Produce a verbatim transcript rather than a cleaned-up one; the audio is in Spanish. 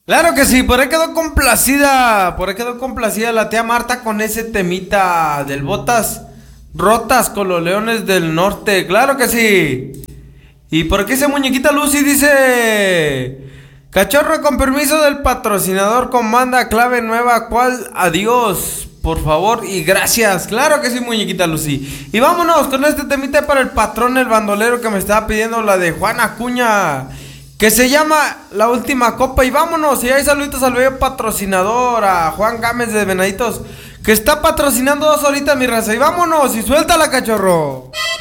Claro que sí, por ahí quedó complacida, por ahí quedó complacida la tía Marta con ese temita del botas rotas con los Leones del Norte, claro que sí. Y por aquí ese muñequita Lucy dice, cachorro con permiso del patrocinador comanda clave nueva, ¿cuál? Adiós, por favor y gracias, claro que sí muñequita Lucy. Y vámonos con este temita para el patrón el bandolero que me estaba pidiendo la de Juan Acuña, que se llama La Última Copa. Y vámonos, y hay saluditos al bello patrocinador, a Juan Gámez de Venaditos, que está patrocinando dos horitas mi raza. Y vámonos, y suéltala, cachorro.